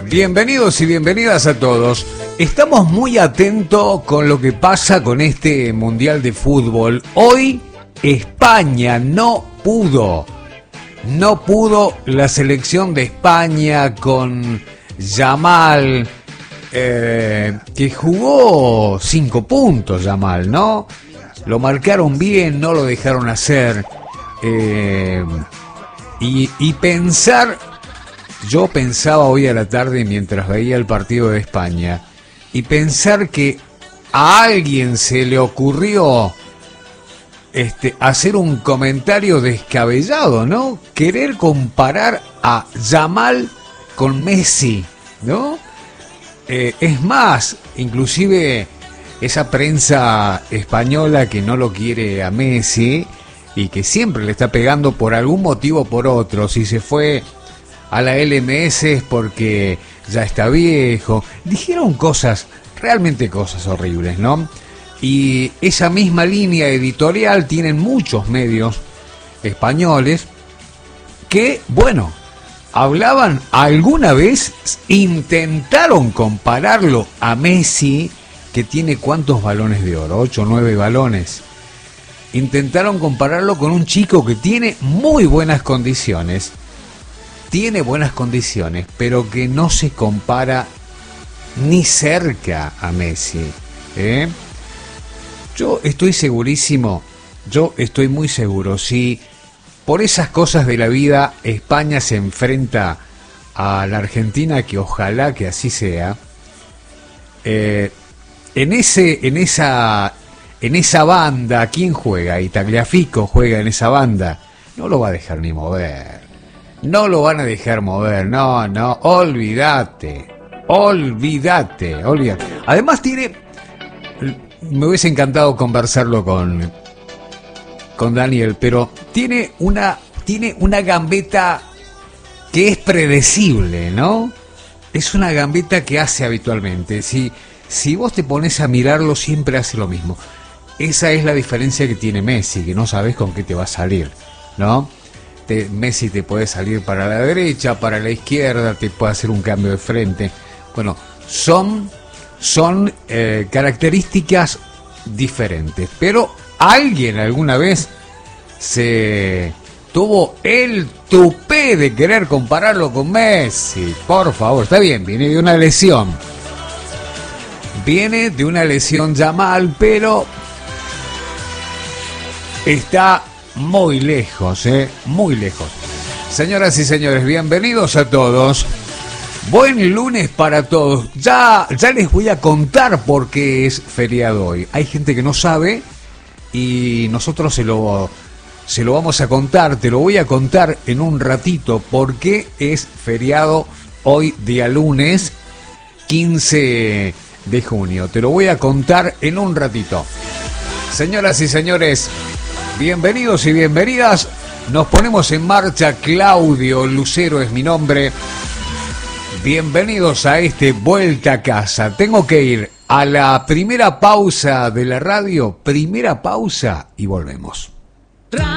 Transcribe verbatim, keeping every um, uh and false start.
Bienvenidos y bienvenidas a todos. Estamos muy atentos con lo que pasa con este Mundial de Fútbol. Hoy España no pudo. No pudo la selección de España con Yamal, eh, que jugó cinco puntos Yamal, ¿no? Lo marcaron bien, no lo dejaron hacer. Eh, y, y pensar... Yo pensaba hoy a la tarde mientras veía el partido de España y pensar que a alguien se le ocurrió este, hacer un comentario descabellado, ¿no? Querer comparar a Yamal con Messi, ¿no? Eh, es más, inclusive esa prensa española que no lo quiere a Messi y que siempre le está pegando por algún motivo o por otro, si se fue a la L M S es porque ya está viejo. Dijeron cosas, realmente cosas horribles, ¿no? Y esa misma línea editorial tienen muchos medios españoles que, bueno, hablaban alguna vez, intentaron compararlo a Messi, que tiene ¿cuántos balones de oro? Ocho o nueve balones. Intentaron compararlo con un chico que tiene muy buenas condiciones. Tiene buenas condiciones, pero que no se compara ni cerca a Messi, ¿eh? Yo estoy segurísimo, yo estoy muy seguro, si por esas cosas de la vida España se enfrenta a la Argentina, que ojalá que así sea, eh, en ese, en esa, en esa banda, ¿quién juega? Y Tagliafico juega en esa banda, no lo va a dejar ni mover. No lo van a dejar mover, no, no, olvídate, olvídate, olvídate. Además tiene, me hubiese encantado conversarlo con, con Daniel, pero tiene una, tiene una gambeta que es predecible, ¿no? Es una gambeta que hace habitualmente. Si, si vos te pones a mirarlo, siempre hace lo mismo. Esa es la diferencia que tiene Messi, que no sabes con qué te va a salir, ¿no? Te, Messi te puede salir para la derecha, para la izquierda, te puede hacer un cambio de frente. Bueno, son, son eh, características diferentes. Pero alguien alguna vez se tuvo el tupé de querer compararlo con Messi. Por favor, está bien, viene de una lesión. Viene de una lesión Yamal, pero está muy lejos, eh, muy lejos. Señoras y señores, bienvenidos a todos. Buen lunes para todos. Ya, ya les voy a contar por qué es feriado hoy. Hay gente que no sabe y nosotros se lo, se lo vamos a contar. Te lo voy a contar en un ratito por qué es feriado hoy, día lunes quince de junio. Te lo voy a contar en un ratito. Señoras y señores, bienvenidos y bienvenidas. Nos ponemos en marcha. Claudio Lucero es mi nombre. Bienvenidos a este Vuelta a Casa. Tengo que ir a la primera pausa de la radio. Primera pausa y volvemos.